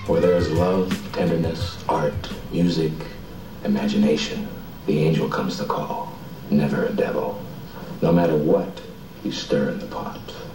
Where there is love, tenderness, art, music, imagination, the angel comes to call, never a devil. No matter what, you stir in the pot.